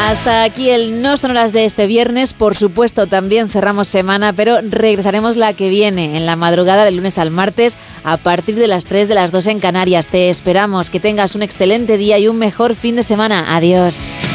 Hasta aquí el No Sonoras de este viernes. Por supuesto, también cerramos semana, pero regresaremos la que viene, en la madrugada del lunes al martes, a partir de las 3, de las 2 en Canarias. Te esperamos, que tengas un excelente día y un mejor fin de semana. Adiós.